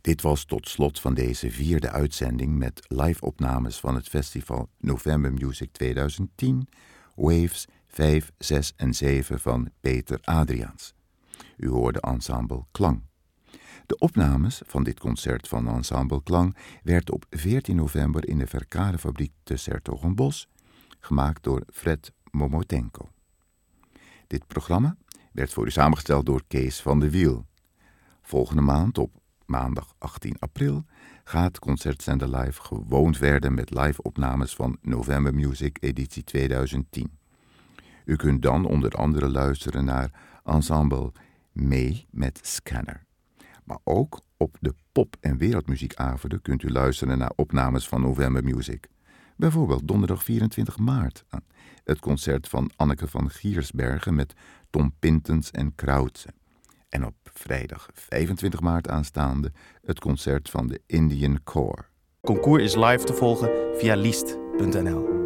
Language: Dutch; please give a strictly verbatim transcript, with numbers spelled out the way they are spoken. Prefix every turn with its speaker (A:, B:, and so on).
A: Dit was tot slot van deze vierde uitzending met live-opnames van het festival November Music twintig tien, Waves vijf, zes en zeven van Peter Adriaans. U hoorde Ensemble Klang. De opnames van dit concert van Ensemble Klang werd op veertien november in de Verkadefabriek te 's-Hertogenbosch gemaakt door Fred Momotenko. Dit programma werd voor u samengesteld door Kees van de Wiel. Volgende maand op maandag achttien april gaat Concertzender Live gewoon verder met live-opnames van November Music editie twintig tien. U kunt dan onder andere luisteren naar Ensemble Mee met Scanner. Maar ook op de pop- en wereldmuziekavonden kunt u luisteren naar opnames van November Music. Bijvoorbeeld donderdag vierentwintig maart, het concert van Anneke van Giersbergen met Tom Pintens en Krautse. En op vrijdag vijfentwintig maart aanstaande het concert van de Indian Core.
B: Concours is live te volgen via liest punt n l.